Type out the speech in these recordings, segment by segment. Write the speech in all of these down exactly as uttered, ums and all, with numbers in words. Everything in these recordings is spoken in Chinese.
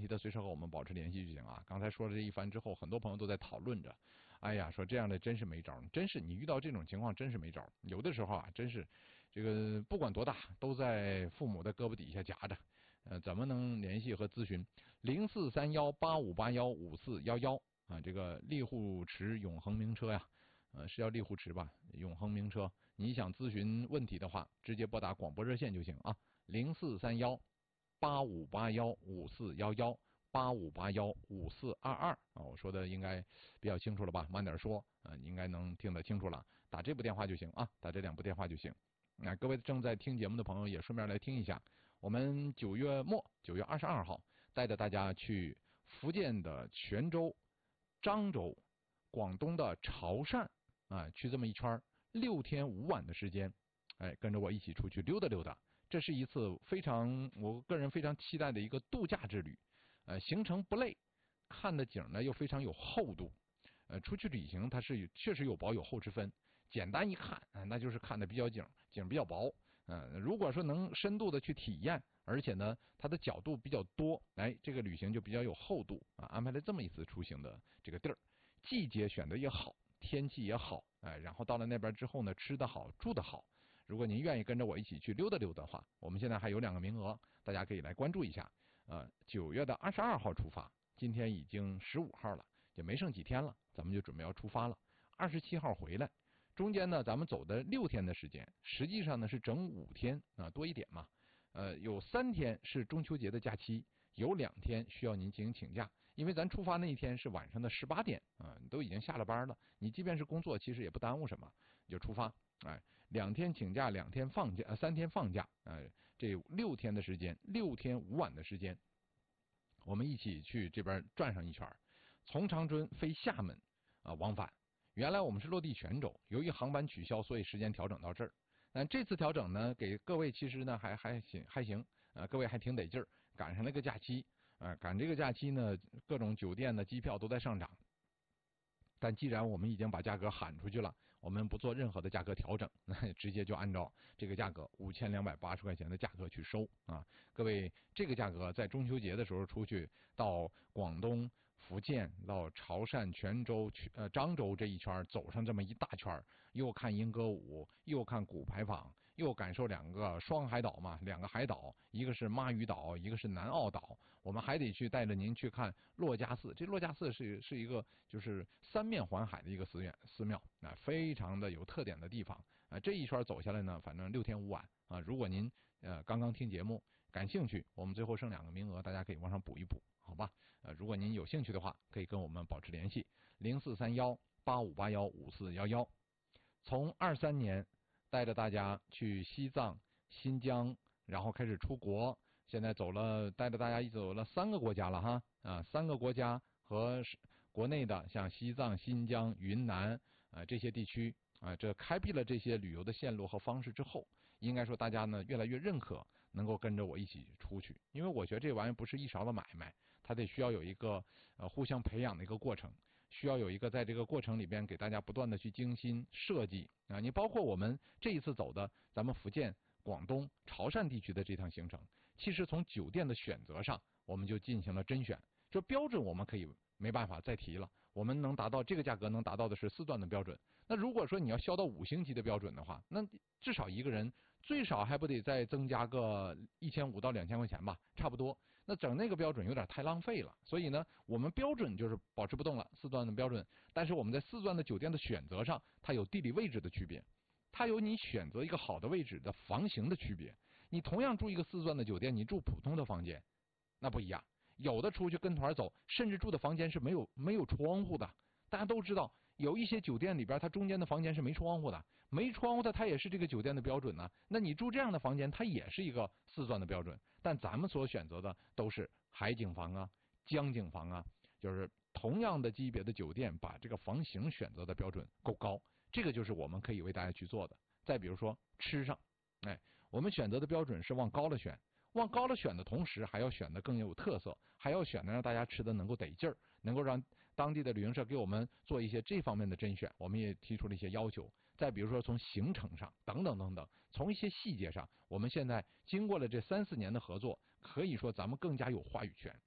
得随时和我们保持联系就行啊。刚才说了这一番之后，很多朋友都在讨论着，哎呀，说这样的真是没招，真是你遇到这种情况真是没招。有的时候啊，真是这个不管多大，都在父母的胳膊底下夹着，呃，怎么能联系和咨询？零四三幺八五八幺五四幺幺啊，这个利户池永恒名车呀。呃，是叫利户池吧？永恒名车，你想咨询问题的话，直接拨打广播热线就行啊，零四三幺八五八幺五四幺幺八五八幺五四二二啊，我说的应该比较清楚了吧？慢点说，呃，你应该能听得清楚了。打这部电话就行啊，打这两部电话就行。那各位正在听节目的朋友也顺便来听一下，我们九月末，九月二十二号，带着大家去福建的泉州、漳州、广东的潮汕。啊，去这么一圈六天五晚的时间，哎，跟着我一起出去溜达溜达。这是一次非常我个人非常期待的一个度假之旅，呃，行程不累，看的景呢又非常有厚度。呃，出去旅行它是确实有薄有厚之分，简单一看，呃、那就是看的比较景，景比较薄。呃，如果说能深度的去体验，而且呢它的角度比较多，哎，这个旅行就比较有厚度啊。安排了这么一次出行的这个地儿，季节选的也好。天气也好，哎，然后到了那边之后呢，吃得好，住得好。如果您愿意跟着我一起去溜达溜达的话，我们现在还有两个名额，大家可以来关注一下。呃，九月的二十二号出发，今天已经十五号了，就没剩几天了，咱们就准备要出发了。二十七号回来，中间呢，咱们走的六天的时间，实际上呢是整五天啊，多一点嘛。呃，有三天是中秋节的假期。有两天需要您进行请假，因为咱出发那一天是晚上的十八点啊，你都已经下了班了，你即便是工作，其实也不耽误什么，就出发。哎，两天请假，两天放假，呃，三天放假，哎，这六天的时间，六天五晚的时间，我们一起去这边转上一圈，从长春飞厦门啊往返。原来我们是落地泉州，由于航班取消，所以时间调整到这儿。那这次调整呢，给各位其实呢还还行还行，呃，各位还挺得劲儿，赶上了个假期，呃，赶这个假期呢，各种酒店的机票都在上涨。但既然我们已经把价格喊出去了，我们不做任何的价格调整，那直接就按照这个价格五千两百八十块钱的价格去收啊！各位，这个价格在中秋节的时候出去到广东、福建、到潮汕、泉州、呃漳州这一圈走上这么一大圈，又看莺歌舞，又看古牌坊，又感受两个双海岛嘛，两个海岛，一个是妈屿岛，一个是南澳岛。我们还得去带着您去看珞珈寺，这珞珈寺是是一个就是三面环海的一个寺院寺庙啊，非常的有特点的地方啊。这一圈走下来呢，反正六天五晚啊。如果您呃刚刚听节目感兴趣，我们最后剩两个名额，大家可以往上补一补，好吧？呃，如果您有兴趣的话，可以跟我们保持联系，零四三幺八五八幺五四幺幺。从二三年带着大家去西藏、新疆，然后开始出国，现在走了带着大家一走了三个国家了哈啊，三个国家。和国内的像西藏、新疆、云南啊、呃、这些地区啊、呃，这开辟了这些旅游的线路和方式之后，应该说大家呢越来越认可能够跟着我一起出去，因为我觉得这玩意儿不是一勺的买卖，它得需要有一个呃互相培养的一个过程，需要有一个在这个过程里边给大家不断的去精心设计啊。你包括我们这一次走的咱们福建、广东、潮汕地区的这趟行程，其实从酒店的选择上，我们就进行了甄选。这标准我们可以没办法再提了，我们能达到这个价格能达到的是四段的标准。那如果说你要销到五星级的标准的话，那至少一个人最少还不得再增加个一千五到两千块钱吧，差不多。那整那个标准有点太浪费了，所以呢，我们标准就是保持不动了，四段的标准。但是我们在四段的酒店的选择上，它有地理位置的区别，它有你选择一个好的位置的房型的区别。你同样住一个四段的酒店，你住普通的房间，那不一样。有的出去跟团走，甚至住的房间是没有没有窗户的。大家都知道，有一些酒店里边，它中间的房间是没窗户的，没窗户的它也是这个酒店的标准呢。那你住这样的房间，它也是一个四钻的标准。但咱们所选择的都是海景房啊、江景房啊，就是同样的级别的酒店，把这个房型选择的标准够高，这个就是我们可以为大家去做的。再比如说吃上，哎，我们选择的标准是往高了选。往高了选的同时，还要选的更有特色，还要选的让大家吃的能够得劲儿，能够让当地的旅行社给我们做一些这方面的甄选，我们也提出了一些要求。再比如说从行程上等等等等，从一些细节上，我们现在经过了这三四年的合作，可以说咱们更加有话语权，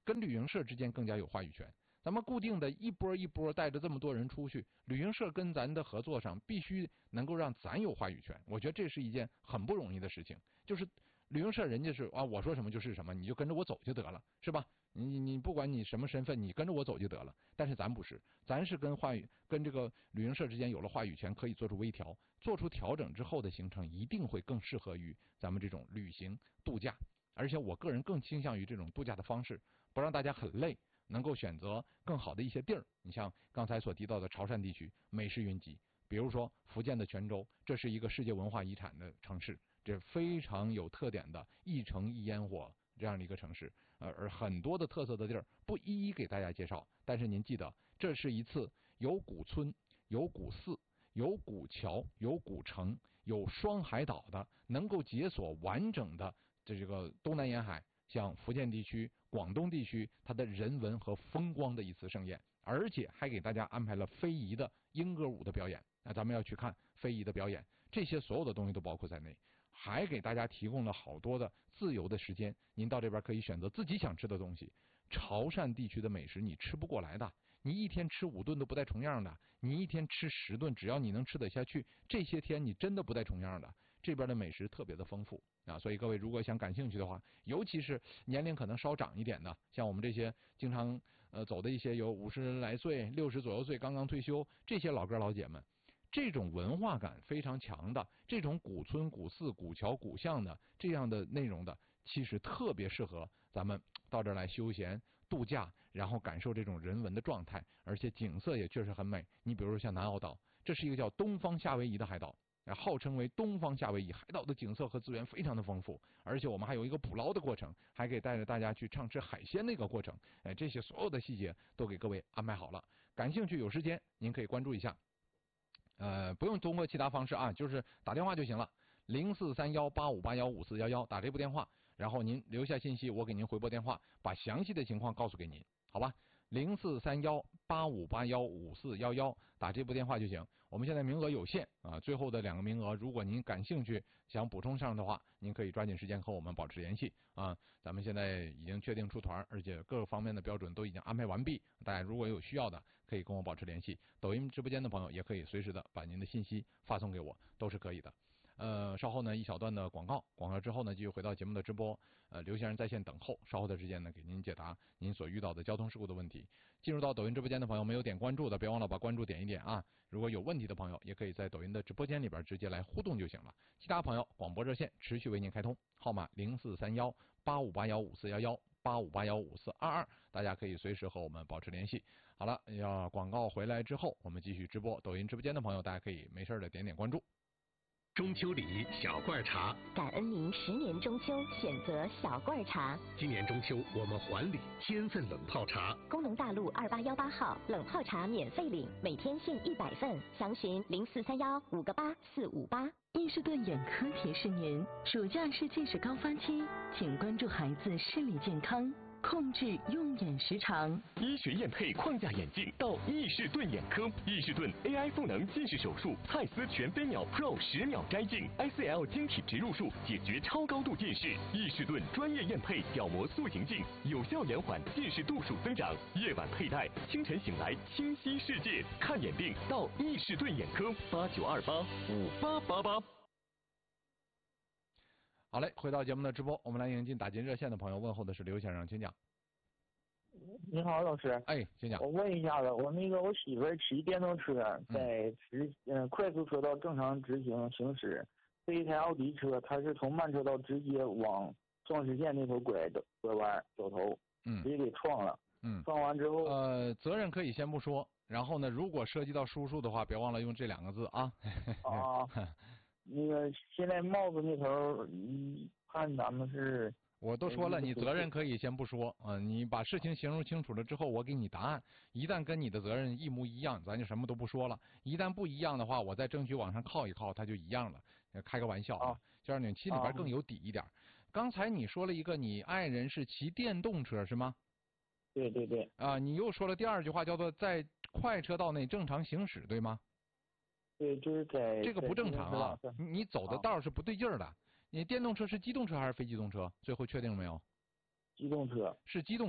跟旅行社之间更加有话语权。咱们固定的一波一波带着这么多人出去，旅行社跟咱的合作上必须能够让咱有话语权。我觉得这是一件很不容易的事情。就是旅行社人家是啊，我说什么就是什么，你就跟着我走就得了，是吧？你你不管你什么身份，你跟着我走就得了。但是咱不是，咱是跟话语跟这个旅行社之间有了话语权，可以做出微调，做出调整之后的行程一定会更适合于咱们这种旅行度假。而且我个人更倾向于这种度假的方式，不让大家很累。能够选择更好的一些地儿，你像刚才所提到的潮汕地区，美食云集，比如说福建的泉州，这是一个世界文化遗产的城市，这非常有特点的一城一烟火这样的一个城市，呃，而很多的特色的地儿不一一给大家介绍，但是您记得，这是一次有古村、有古寺、有古桥、有古城、有双海岛的，能够解锁完整的这个东南沿海。像福建地区、广东地区，它的人文和风光的一次盛宴，而且还给大家安排了非遗的莺歌舞的表演。那咱们要去看非遗的表演，这些所有的东西都包括在内，还给大家提供了好多的自由的时间。您到这边可以选择自己想吃的东西。潮汕地区的美食你吃不过来的，你一天吃五顿都不带重样的，你一天吃十顿，只要你能吃得下去，这些天你真的不带重样的。这边的美食特别的丰富啊，所以各位如果想感兴趣的话，尤其是年龄可能稍长一点的，像我们这些经常呃走的一些有五十来岁、六十左右岁刚刚退休这些老哥老姐们，这种文化感非常强的，这种古村、古寺、古桥、古巷的这样的内容的，其实特别适合咱们到这儿来休闲度假，然后感受这种人文的状态，而且景色也确实很美。你比如说像南澳岛，这是一个叫东方夏威夷的海岛。号称为东方夏威夷，海岛的景色和资源非常的丰富，而且我们还有一个捕捞的过程，还给带着大家去畅吃海鲜的一个过程。哎，这些所有的细节都给各位安排好了。感兴趣有时间您可以关注一下，呃，不用通过其他方式啊，就是打电话就行了，零四三幺八五八幺五四幺幺，打这部电话，然后您留下信息，我给您回拨电话，把详细的情况告诉给您，好吧？零四三幺八五八幺五四幺幺，打这部电话就行。我们现在名额有限啊，最后的两个名额，如果您感兴趣想补充上的话，您可以抓紧时间和我们保持联系啊。咱们现在已经确定出团，而且各个方面的标准都已经安排完毕。大家如果有需要的，可以跟我保持联系。抖音直播间的朋友也可以随时的把您的信息发送给我，都是可以的。呃，稍后呢一小段的广告，广告之后呢继续回到节目的直播。呃，刘先生在线等候，稍后的时间呢给您解答您所遇到的交通事故的问题。进入到抖音直播间的朋友，没有点关注的，别忘了把关注点一点啊。如果有问题的朋友，也可以在抖音的直播间里边直接来互动就行了。其他朋友，广播热线持续为您开通，号码零四三幺八五八幺五四幺幺八五八幺五四二二，大家可以随时和我们保持联系。好了，要广告回来之后，我们继续直播。抖音直播间的朋友，大家可以没事的点点关注。 中秋礼小罐茶， 感恩您十年中秋选择小罐茶。 今年中秋我们还礼千份冷泡茶。 工农大路二八幺八号冷泡茶免费领，每天限一百份，详询零四三幺五个八四五八。 伊士顿眼科提示您，暑假是近视高发期，请关注孩子视力健康，控制用眼时长。 医学验配框架眼镜到伊士顿眼科，伊士顿 A I 赋能近视手术，蔡司全飞秒 Pro 十秒摘镜 ，I C L 晶体植入术解决超高度近视。伊士顿专业验配角膜塑形镜，有效延缓近视度数增长。夜晚佩戴，清晨醒来清晰世界。看眼病到伊士顿眼科，八九二八五八八八。 好嘞，回到节目的直播，我们来迎进打进热线的朋友，问候的是刘先生，请讲。 你好，老师。 哎，请讲。 我问一下子，我那个我媳妇儿骑电动车在直嗯、呃、快速车道正常直行行驶，被一台奥迪车，它是从慢车道直接往撞实线那头拐的拐弯掉头， 嗯， 直接给撞了。 嗯， 撞完之后， 呃，责任可以先不说，然后呢，如果涉及到叔叔的话，别忘了用这两个字啊。 啊。那个现在帽子那头，一看咱们是， 我都说了，你责任可以先不说啊、呃，你把事情形容清楚了之后，我给你答案。一旦跟你的责任一模一样，咱就什么都不说了；一旦不一样的话，我再争取往上靠一靠，它就一样了。开个玩笑啊，就让你心里边更有底一点。刚才你说了一个，你爱人是骑电动车是吗？ 对对对。 啊、呃，你又说了第二句话，叫做在快车道内正常行驶，对吗？ 对，就是在这个不正常啊！你走的道是不对劲儿的。啊、你电动车是机动车还是非机动车？最后确定没有？ 机动车。 是机动车。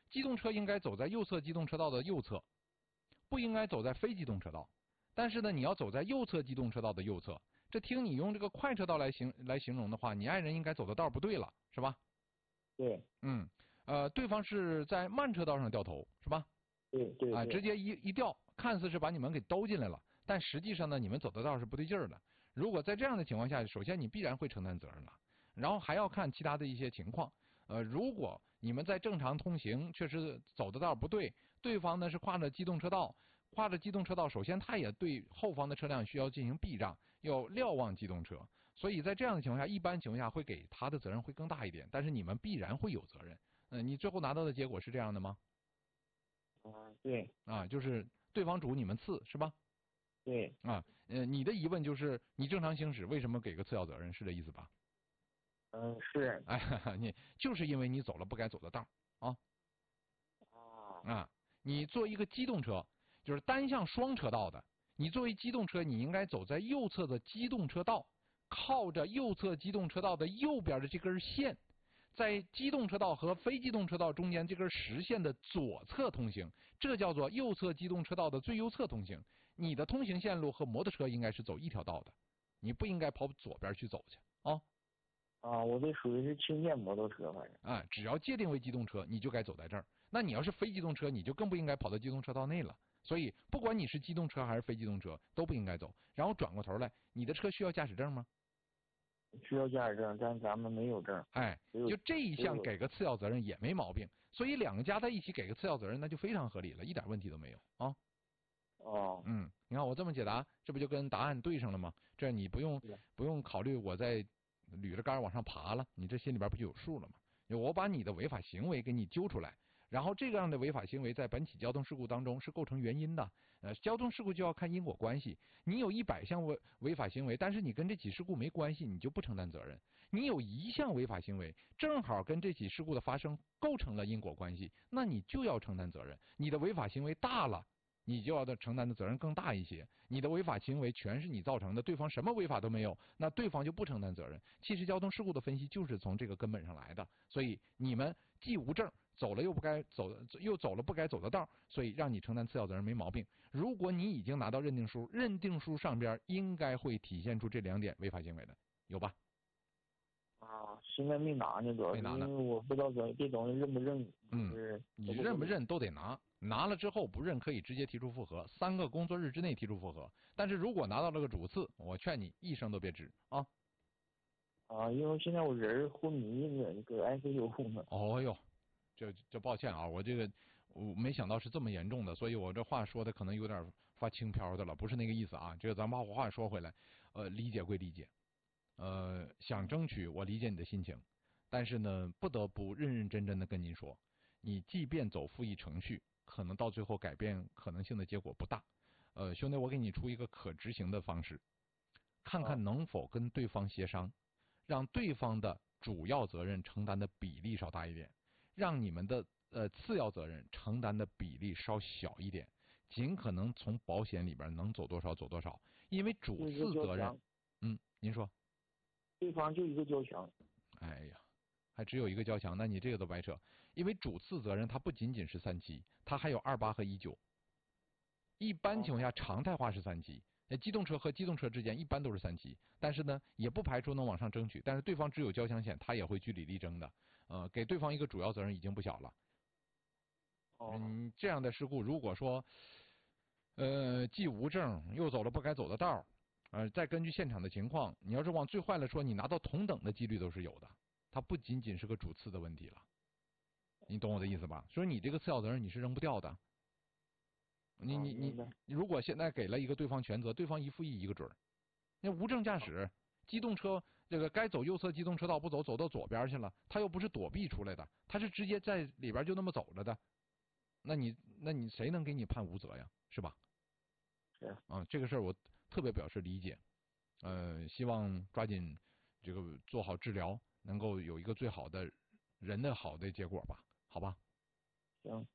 机动车应该走在右侧机动车道的右侧，不应该走在非机动车道。但是呢，你要走在右侧机动车道的右侧，这听你用这个快车道来形来形容的话，你爱人应该走的道不对了，是吧？ 对。 嗯，呃，对方是在慢车道上掉头，是吧？ 对对。 啊，直接一一掉，看似是把你们给兜进来了，但实际上呢，你们走的道是不对劲儿的。如果在这样的情况下，首先你必然会承担责任了，然后还要看其他的一些情况。呃，如果你们在正常通行，确实走的道不对，对方呢是跨着机动车道。跨着机动车道，首先他也对后方的车辆需要进行避让，要瞭望机动车，所以在这样的情况下，一般情况下会给他的责任会更大一点，但是你们必然会有责任。嗯、呃，你最后拿到的结果是这样的吗？ 啊，对。 啊，就是对方主你们次是吧？ 对。 啊，呃，你的疑问就是你正常行驶为什么给个次要责任，是这意思吧？ 嗯，是。 哎，你就是因为你走了不该走的道啊。 啊。 啊，你做一个机动车。就是单向双车道的，你作为机动车，你应该走在右侧的机动车道，靠着右侧机动车道的右边的这根线，在机动车道和非机动车道中间这根实线的左侧通行，这叫做右侧机动车道的最右侧通行。你的通行线路和摩托车应该是走一条道的，你不应该跑左边去走去啊。 啊，我这属于是轻便摩托车，反正。 啊，只要界定为机动车，你就该走在这儿。那你要是非机动车，你就更不应该跑到机动车道内了。所以，不管你是机动车还是非机动车，都不应该走。然后转过头来，你的车需要驾驶证吗？ 需要驾驶证，但咱们没有证。 哎，就这一项给个次要责任也没毛病。所以两个加在一起给个次要责任，那就非常合理了，一点问题都没有啊。 哦。 嗯，你看我这么解答，这不就跟答案对上了吗？这你不用不用考虑我在捋着杆往上爬了，你这心里边不就有数了吗？我把你的违法行为给你揪出来。然后这样的违法行为在本起交通事故当中是构成原因的。呃，交通事故就要看因果关系。你有一百项违违法行为，但是你跟这起事故没关系，你就不承担责任。你有一项违法行为，正好跟这起事故的发生构成了因果关系，那你就要承担责任。你的违法行为大了，你就要的承担的责任更大一些。你的违法行为全是你造成的，对方什么违法都没有，那对方就不承担责任。其实交通事故的分析就是从这个根本上来的。所以你们既无证，走了又不该走，又走了不该走的道，所以让你承担次要责任没毛病。如果你已经拿到认定书，认定书上边应该会体现出这两点违法行为的，有吧？ 啊，现在没拿呢，主要是因为我不知道这这东西认不认。 嗯，你认不认都得拿，拿了之后不认可以直接提出复核，三个工作日之内提出复核。但是如果拿到了个主次，我劝你一声都别吱啊。 啊，因为现在我人昏迷呢，那个 I C U 呢。 哦哟。这这抱歉啊，我这个我没想到是这么严重的，所以我这话说的可能有点发轻飘的了，不是那个意思啊。这个咱把话说回来，呃，理解归理解，呃，想争取我理解你的心情，但是呢，不得不认认真真的跟您说，你即便走复议程序，可能到最后改变可能性的结果不大。呃，兄弟，我给你出一个可执行的方式，看看能否跟对方协商，让对方的主要责任承担的比例稍大一点。让你们的呃次要责任承担的比例稍小一点，尽可能从保险里边能走多少走多少，因为主次责任，嗯，您说， 对方就一个交强， 哎呀，还只有一个交强，那你这个都白扯，因为主次责任它不仅仅是三期，它还有二八和一九，一般情况下常态化是三期。那机动车和机动车之间一般都是三期，但是呢，也不排除能往上争取。但是对方只有交强险，他也会据理力争的。呃，给对方一个主要责任已经不小了。嗯，这样的事故，如果说，呃，既无证又走了不该走的道，呃，再根据现场的情况，你要是往最坏了说，你拿到同等的几率都是有的。它不仅仅是个主次的问题了，你懂我的意思吧？所以你这个次要责任你是扔不掉的。你你你，如果现在给了一个对方全责，对方一复议一个准儿。那无证驾驶，机动车这个该走右侧机动车道不走，走到左边去了，他又不是躲避出来的，他是直接在里边就那么走着的。那你那你谁能给你判无责呀？是吧？ 是啊，这个事儿我特别表示理解。呃，希望抓紧这个做好治疗，能够有一个最好的人的好的结果吧？好吧？ 行，谢谢。 啊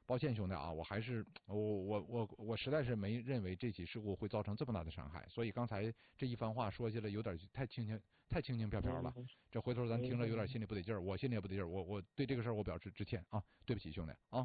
抱歉兄弟啊，我还是我我我我实在是没认为这起事故会造成这么大的伤害，所以刚才这一番话说起来有点太轻轻太轻轻飘飘了，这回头咱听着有点心里不得劲儿，我心里也不得劲儿，我我对这个事儿我表示致歉啊，对不起兄弟啊。